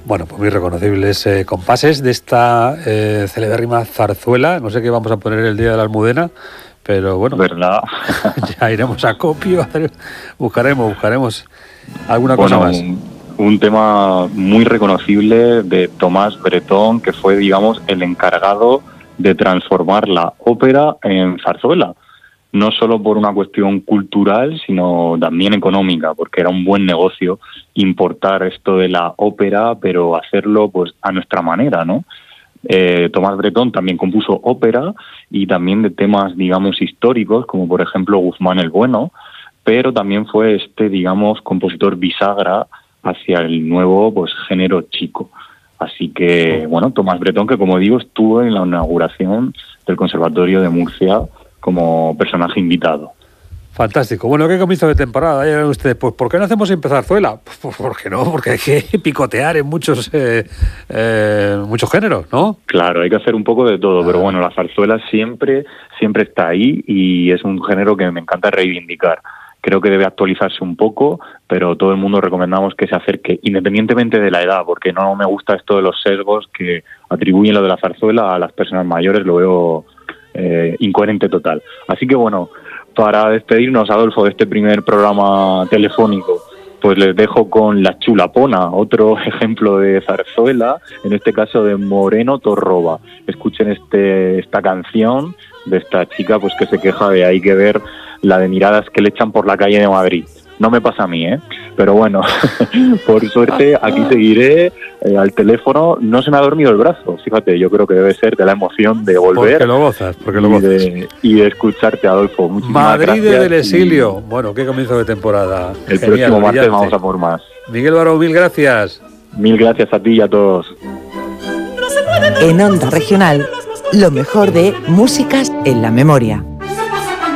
Bueno, pues muy reconocibles compases de esta celebérrima zarzuela. No sé qué vamos a poner el día de la Almudena, pero bueno, ¿verdad? Ya iremos a copio, buscaremos alguna cosa más. Un tema muy reconocible de Tomás Bretón, que fue, digamos, el encargado de transformar la ópera en zarzuela. No solo por una cuestión cultural, sino también económica, porque era un buen negocio importar esto de la ópera, pero hacerlo pues a nuestra manera, ¿no? Tomás Bretón también compuso ópera y también de temas, digamos, históricos, como por ejemplo Guzmán el Bueno, pero también fue digamos, compositor bisagra hacia el nuevo pues género chico. Así que, bueno, Tomás Bretón, que como digo, estuvo en la inauguración del Conservatorio de Murcia como personaje invitado. Fantástico. Bueno, ¿qué comienzo de temporada? Ya ven ustedes, pues ¿por qué no hacemos empezar zarzuela? Pues ¿por qué no? Porque hay que picotear en muchos géneros, ¿no? Claro, hay que hacer un poco de todo, pero bueno, la zarzuela siempre está ahí y es un género que me encanta reivindicar. Creo que debe actualizarse un poco, pero todo el mundo recomendamos que se acerque, independientemente de la edad, porque no me gusta esto de los sesgos que atribuyen lo de la zarzuela a las personas mayores, lo veo incoherente total. Así que bueno, para despedirnos, Adolfo, de este primer programa telefónico, pues les dejo con La Chulapona, otro ejemplo de zarzuela, en este caso de Moreno Torroba. Escuchen esta canción de esta chica pues que se queja de hay que ver la de miradas que le echan por la calle de Madrid. No me pasa a mí, pero bueno, por suerte aquí seguiré al teléfono. No se me ha dormido el brazo, fíjate, yo creo que debe ser de la emoción de volver. Porque lo gozas. Y de escucharte, Adolfo. Muchísimas Madrid gracias. Del exilio. Bueno, qué comienzo de temporada. El Genial, próximo martes brillante. vamos a por más. Miguel Baró, mil gracias. Mil gracias a ti y a todos. En Onda Regional, lo mejor de Músicas en la Memoria.